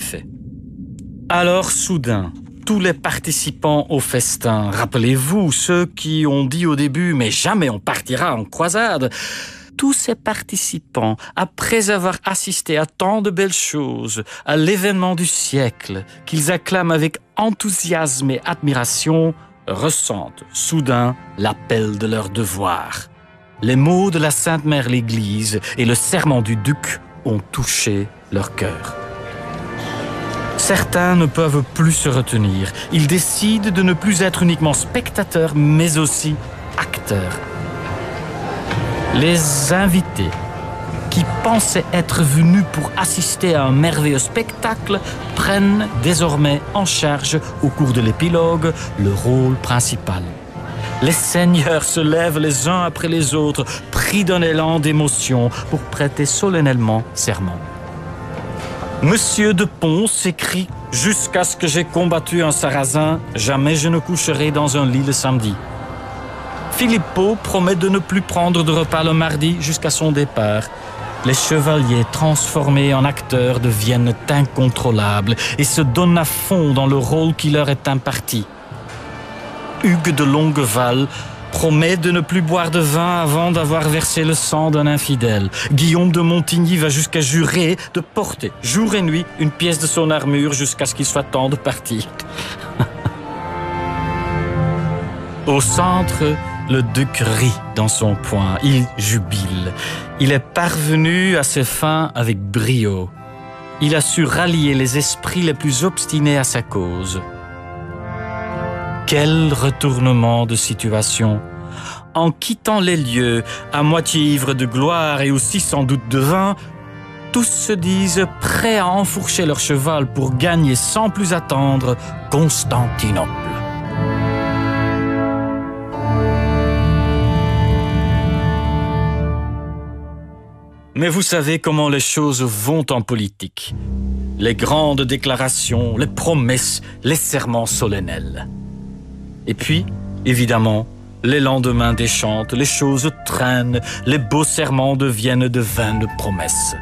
effet. Alors soudain, tous les participants au festin, rappelez-vous ceux qui ont dit au début « mais jamais on partira en croisade », tous ces participants, après avoir assisté à tant de belles choses, à l'événement du siècle, qu'ils acclament avec enthousiasme et admiration, ressentent soudain l'appel de leur devoir. Les mots de la Sainte Mère l'Église et le serment du duc ont touché leur cœur. Certains ne peuvent plus se retenir. Ils décident de ne plus être uniquement spectateurs, mais aussi acteurs. Les invités, qui pensaient être venus pour assister à un merveilleux spectacle, prennent désormais en charge, au cours de l'épilogue, le rôle principal. Les seigneurs se lèvent les uns après les autres, pris d'un élan d'émotion, pour prêter solennellement serment. Monsieur de Pons s'écrie « Jusqu'à ce que j'ai combattu un sarrasin, jamais je ne coucherai dans un lit le samedi ». Filippo promet de ne plus prendre de repas le mardi jusqu'à son départ. Les chevaliers transformés en acteurs deviennent incontrôlables et se donnent à fond dans le rôle qui leur est imparti. Hugues de Longueval promet de ne plus boire de vin avant d'avoir versé le sang d'un infidèle. Guillaume de Montigny va jusqu'à jurer de porter jour et nuit une pièce de son armure jusqu'à ce qu'il soit temps de partir. Au centre, le duc rit dans son poing, il jubile. Il est parvenu à ses fins avec brio. Il a su rallier les esprits les plus obstinés à sa cause. Quel retournement de situation! En quittant les lieux, à moitié ivres de gloire et aussi sans doute de vin, tous se disent prêts à enfourcher leur cheval pour gagner sans plus attendre Constantinople. Mais vous savez comment les choses vont en politique. Les grandes déclarations, les promesses, les serments solennels. Et puis, évidemment, les lendemains déchantent, les choses traînent, les beaux serments deviennent de vaines promesses.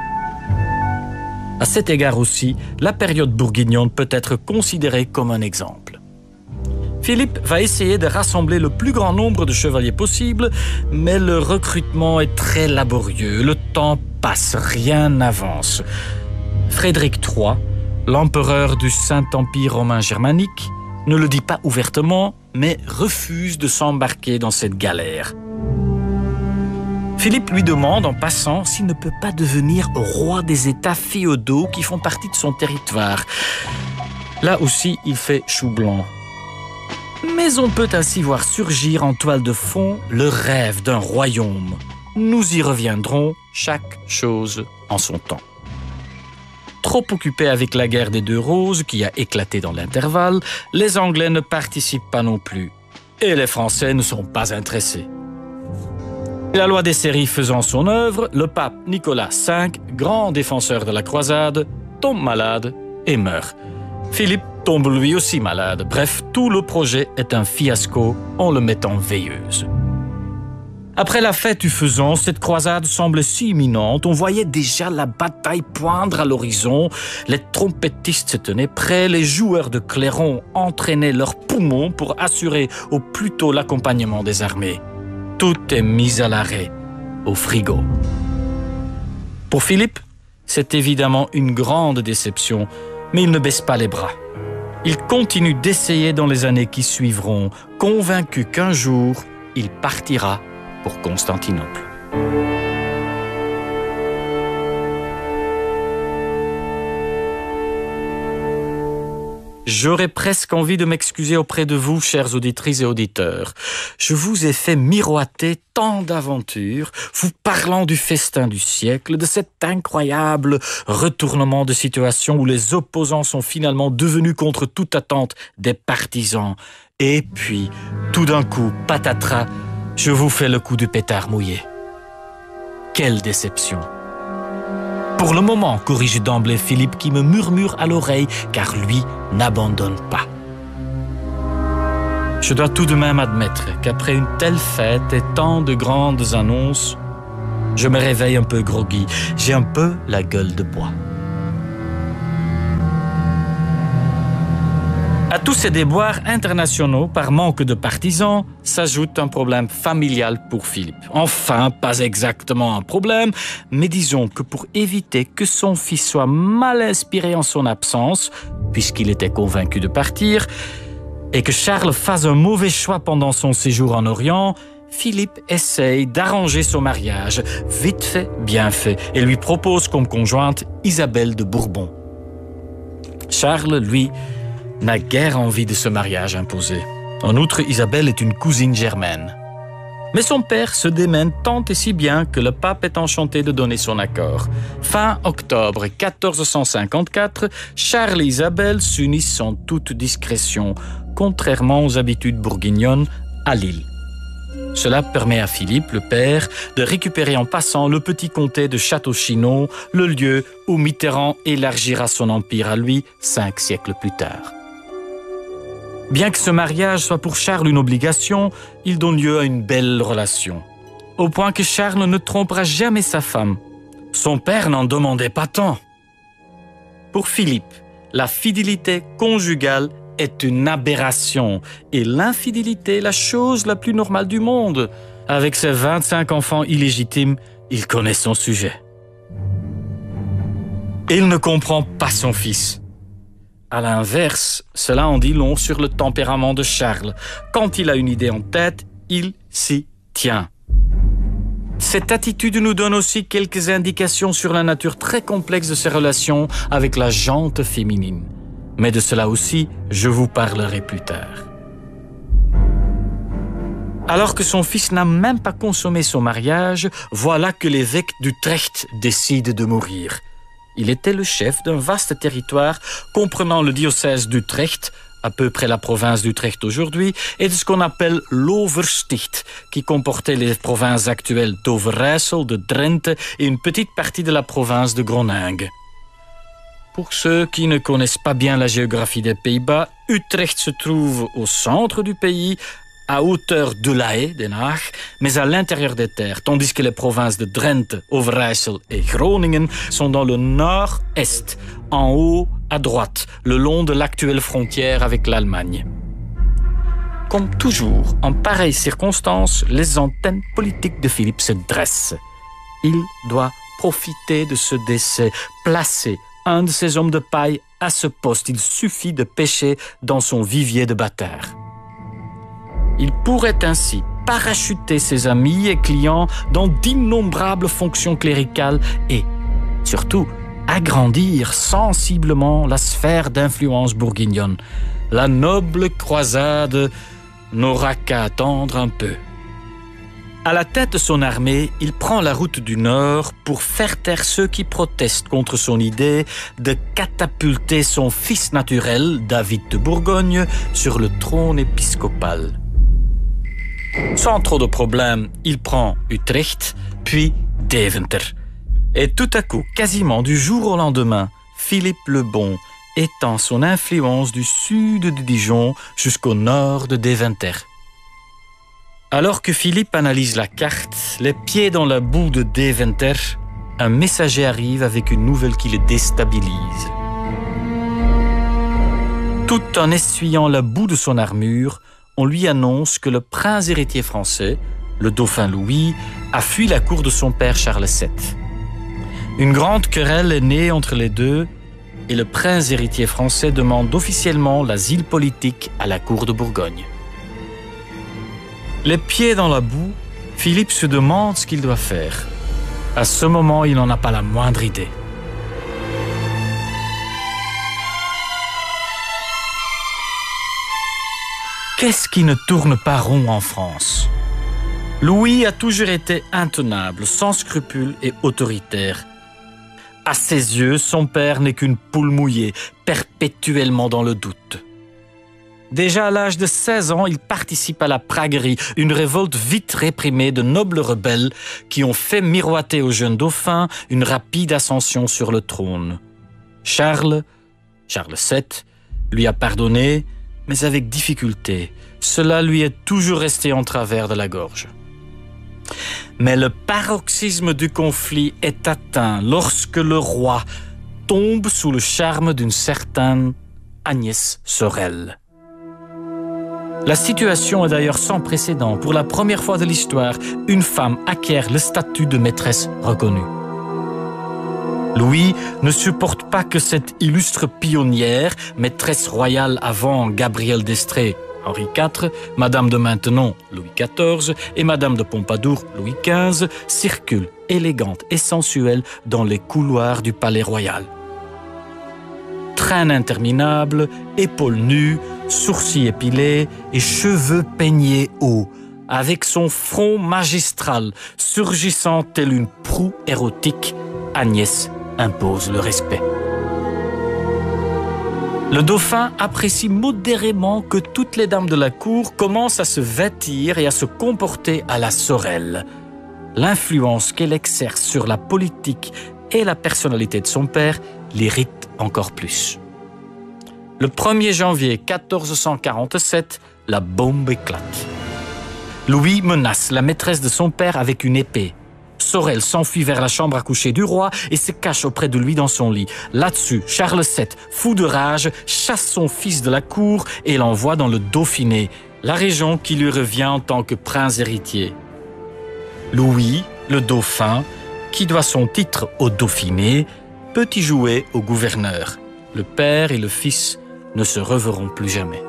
À cet égard aussi, la période bourguignonne peut être considérée comme un exemple. Philippe va essayer de rassembler le plus grand nombre de chevaliers possible, mais le recrutement est très laborieux, le temps passe, rien n'avance. Frédéric III, l'empereur du Saint-Empire romain germanique, ne le dit pas ouvertement, mais refuse de s'embarquer dans cette galère. Philippe lui demande en passant s'il ne peut pas devenir roi des États féodaux qui font partie de son territoire. Là aussi, il fait chou blanc. Mais on peut ainsi voir surgir en toile de fond le rêve d'un royaume. Nous y reviendrons, chaque chose en son temps. Trop occupés avec la guerre des Deux Roses qui a éclaté dans l'intervalle, les Anglais ne participent pas non plus. Et les Français ne sont pas intéressés. La loi des séries faisant son œuvre, le pape Nicolas V, grand défenseur de la croisade, tombe malade et meurt. Philippe tombe lui aussi malade. Bref, tout le projet est un fiasco en le mettant veilleuse. Après la fête du faisan, cette croisade semblait si imminente, on voyait déjà la bataille poindre à l'horizon, les trompettistes se tenaient prêts, les joueurs de clairon entraînaient leurs poumons pour assurer au plus tôt l'accompagnement des armées. Tout est mis à l'arrêt, au frigo. Pour Philippe, c'est évidemment une grande déception, mais il ne baisse pas les bras. Il continue d'essayer dans les années qui suivront, convaincu qu'un jour, il partira pour Constantinople. J'aurais presque envie de m'excuser auprès de vous, chères auditrices et auditeurs. Je vous ai fait miroiter tant d'aventures, vous parlant du festin du siècle, de cet incroyable retournement de situation où les opposants sont finalement devenus contre toute attente des partisans. Et puis, tout d'un coup, patatras, je vous fais le coup du pétard mouillé. Quelle déception! Pour le moment, corrige d'emblée Philippe qui me murmure à l'oreille, car lui n'abandonne pas. Je dois tout de même admettre qu'après une telle fête et tant de grandes annonces, je me réveille un peu groggy. J'ai un peu la gueule de bois. À tous ces déboires internationaux, par manque de partisans, s'ajoute un problème familial pour Philippe. Enfin, pas exactement un problème, mais disons que pour éviter que son fils soit mal inspiré en son absence, puisqu'il était convaincu de partir, et que Charles fasse un mauvais choix pendant son séjour en Orient, Philippe essaye d'arranger son mariage, vite fait, bien fait, et lui propose comme conjointe Isabelle de Bourbon. Charles, lui, n'a guère envie de ce mariage imposé. En outre, Isabelle est une cousine germaine. Mais son père se démène tant et si bien que le pape est enchanté de donner son accord. Fin octobre 1454, Charles et Isabelle s'unissent en toute discrétion, contrairement aux habitudes bourguignonnes, à Lille. Cela permet à Philippe, le père, de récupérer en passant le petit comté de Château-Chinon, le lieu où Mitterrand élargira son empire à lui 5 siècles plus tard. Bien que ce mariage soit pour Charles une obligation, il donne lieu à une belle relation. Au point que Charles ne trompera jamais sa femme. Son père n'en demandait pas tant. Pour Philippe, la fidélité conjugale est une aberration et l'infidélité la chose la plus normale du monde. Avec ses 25 enfants illégitimes, il connaît son sujet. Il ne comprend pas son fils. À l'inverse, cela en dit long sur le tempérament de Charles. Quand il a une idée en tête, il s'y tient. Cette attitude nous donne aussi quelques indications sur la nature très complexe de ses relations avec la gente féminine. Mais de cela aussi, je vous parlerai plus tard. Alors que son fils n'a même pas consommé son mariage, voilà que l'évêque d'Utrecht décide de mourir. Il était le chef d'un vaste territoire comprenant le diocèse d'Utrecht, à peu près la province d'Utrecht aujourd'hui, et de ce qu'on appelle l'Oversticht, qui comportait les provinces actuelles d'Overijssel, de Drenthe et une petite partie de la province de Groningue. Pour ceux qui ne connaissent pas bien la géographie des Pays-Bas, Utrecht se trouve au centre du pays, à hauteur de La Haye, Den Haag, mais à l'intérieur des terres, tandis que les provinces de Drenthe, Overijssel et Groningen sont dans le nord-est, en haut à droite, le long de l'actuelle frontière avec l'Allemagne. Comme toujours, en pareilles circonstances, les antennes politiques de Philippe se dressent. Il doit profiter de ce décès, placer un de ses hommes de paille à ce poste. Il suffit de pêcher dans son vivier de bâtards. Il pourrait ainsi parachuter ses amis et clients dans d'innombrables fonctions cléricales et, surtout, agrandir sensiblement la sphère d'influence bourguignonne. La noble croisade n'aura qu'à attendre un peu. À la tête de son armée, il prend la route du Nord pour faire taire ceux qui protestent contre son idée de catapulter son fils naturel, David de Bourgogne, sur le trône épiscopal. Sans trop de problèmes, il prend Utrecht, puis Deventer. Et tout à coup, quasiment du jour au lendemain, Philippe le Bon étend son influence du sud de Dijon jusqu'au nord de Deventer. Alors que Philippe analyse la carte, les pieds dans la boue de Deventer, un messager arrive avec une nouvelle qui le déstabilise. Tout en essuyant la boue de son armure, on lui annonce que le prince héritier français, le dauphin Louis, a fui la cour de son père Charles VII. Une grande querelle est née entre les deux et le prince héritier français demande officiellement l'asile politique à la cour de Bourgogne. Les pieds dans la boue, Philippe se demande ce qu'il doit faire. À ce moment, il n'en a pas la moindre idée. Qu'est-ce qui ne tourne pas rond en France? Louis a toujours été intenable, sans scrupules et autoritaire. À ses yeux, son père n'est qu'une poule mouillée, perpétuellement dans le doute. Déjà à l'âge de 16 ans, il participe à la Praguerie, une révolte vite réprimée de nobles rebelles qui ont fait miroiter au jeune dauphin une rapide ascension sur le trône. Charles VII, lui a pardonné, mais avec difficulté. Cela lui est toujours resté en travers de la gorge. Mais le paroxysme du conflit est atteint lorsque le roi tombe sous le charme d'une certaine Agnès Sorel. La situation est d'ailleurs sans précédent. Pour la première fois de l'histoire, une femme acquiert le statut de maîtresse reconnue. Louis ne supporte pas que cette illustre pionnière, maîtresse royale avant Gabrielle d'Estrées, Henri IV, Madame de Maintenon, Louis XIV, et Madame de Pompadour, Louis XV, circule élégante et sensuelle dans les couloirs du palais royal. Traîne interminable, épaules nues, sourcils épilés et cheveux peignés hauts, avec son front magistral surgissant tel une proue érotique, Agnès impose le respect. Le dauphin apprécie modérément que toutes les dames de la cour commencent à se vêtir et à se comporter à la Sorel. L'influence qu'elle exerce sur la politique et la personnalité de son père l'irrite encore plus. Le 1er janvier 1447, la bombe éclate. Louis menace la maîtresse de son père avec une épée. Sorel s'enfuit vers la chambre à coucher du roi et se cache auprès de lui dans son lit. Là-dessus, Charles VII, fou de rage, chasse son fils de la cour et l'envoie dans le Dauphiné, la région qui lui revient en tant que prince héritier. Louis, le dauphin, qui doit son titre au Dauphiné, peut y jouer au gouverneur. Le père et le fils ne se reverront plus jamais.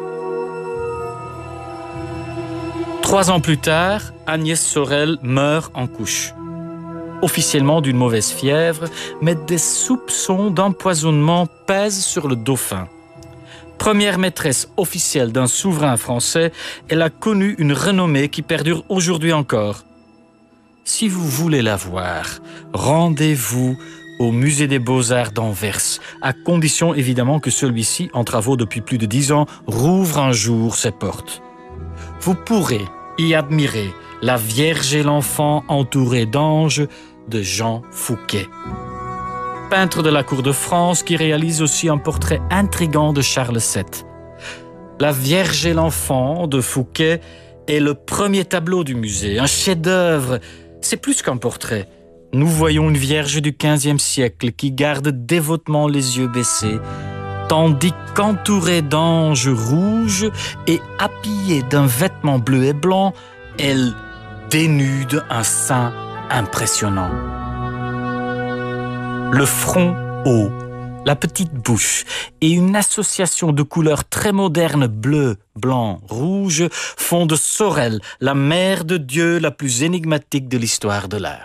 3 ans plus tard, Agnès Sorel meurt en couche. Officiellement d'une mauvaise fièvre, mais des soupçons d'empoisonnement pèsent sur le dauphin. Première maîtresse officielle d'un souverain français, elle a connu une renommée qui perdure aujourd'hui encore. Si vous voulez la voir, rendez-vous au Musée des Beaux-Arts d'Anvers, à condition évidemment que celui-ci, en travaux depuis plus de 10 ans, rouvre un jour ses portes. Vous pourrez y admirer la Vierge et l'Enfant entourés d'anges de Jean Fouquet. Peintre de la cour de France qui réalise aussi un portrait intrigant de Charles VII. La Vierge et l'Enfant de Fouquet est le premier tableau du musée, un chef-d'œuvre. C'est plus qu'un portrait. Nous voyons une Vierge du XVe siècle qui garde dévotement les yeux baissés, tandis qu'entourée d'anges rouges et habillée d'un vêtement bleu et blanc, elle dénude un sein impressionnant. Le front haut, la petite bouche et une association de couleurs très modernes bleu, blanc, rouge font de Sorel la mère de Dieu la plus énigmatique de l'histoire de l'art.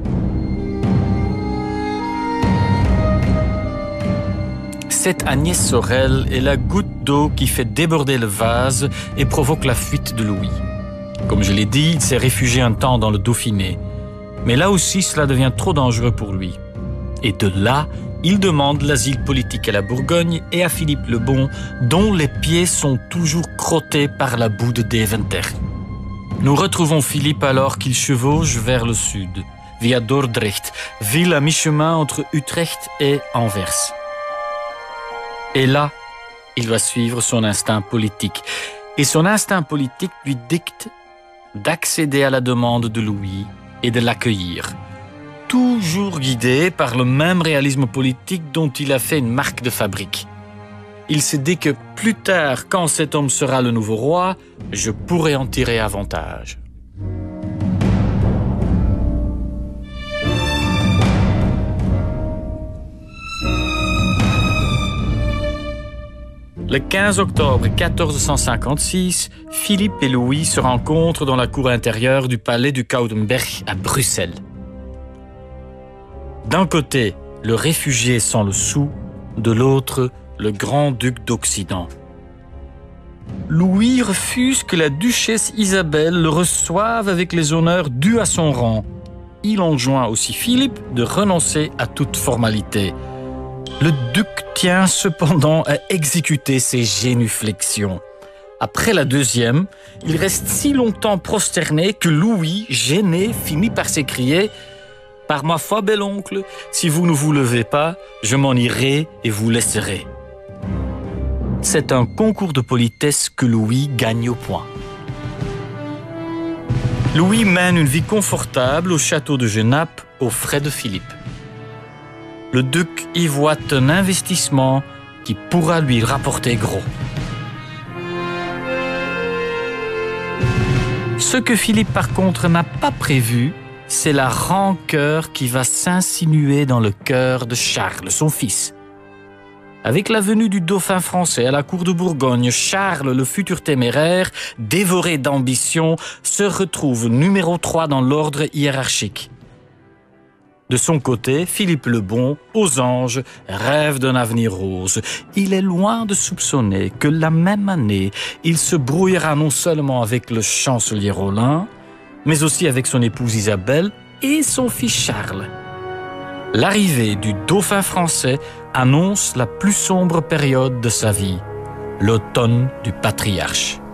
Cette Agnès Sorel est la goutte d'eau qui fait déborder le vase et provoque la fuite de Louis. Comme je l'ai dit, il s'est réfugié un temps dans le Dauphiné. Mais là aussi, cela devient trop dangereux pour lui. Et de là, il demande l'asile politique à la Bourgogne et à Philippe le Bon, dont les pieds sont toujours crottés par la boue de Deventer. Nous retrouvons Philippe alors qu'il chevauche vers le sud, via Dordrecht, ville à mi-chemin entre Utrecht et Anvers. Et là, il va suivre son instinct politique. Et son instinct politique lui dicte d'accéder à la demande de Louis et de l'accueillir. Toujours guidé par le même réalisme politique dont il a fait une marque de fabrique. Il s'est dit que plus tard, quand cet homme sera le nouveau roi, je pourrai en tirer avantage. Le 15 octobre 1456, Philippe et Louis se rencontrent dans la cour intérieure du palais du Koudenberg à Bruxelles. D'un côté, le réfugié sans le sou, de l'autre, le grand-duc d'Occident. Louis refuse que la duchesse Isabelle le reçoive avec les honneurs dus à son rang. Il enjoint aussi Philippe de renoncer à toute formalité. Le duc tient cependant à exécuter ses génuflexions. Après la deuxième, il reste si longtemps prosterné que Louis, gêné, finit par s'écrier « Par ma foi, bel oncle, si vous ne vous levez pas, je m'en irai et vous laisserai. » C'est un concours de politesse que Louis gagne au point. Louis mène une vie confortable au château de Genappe aux frais de Philippe. Le duc y voit un investissement qui pourra lui rapporter gros. Ce que Philippe, par contre, n'a pas prévu, c'est la rancœur qui va s'insinuer dans le cœur de Charles, son fils. Avec la venue du dauphin français à la cour de Bourgogne, Charles, le futur téméraire, dévoré d'ambition, se retrouve numéro 3 dans l'ordre hiérarchique. De son côté, Philippe le Bon, aux anges, rêve d'un avenir rose. Il est loin de soupçonner que la même année, il se brouillera non seulement avec le chancelier Rollin, mais aussi avec son épouse Isabelle et son fils Charles. L'arrivée du dauphin français annonce la plus sombre période de sa vie, l'automne du patriarche.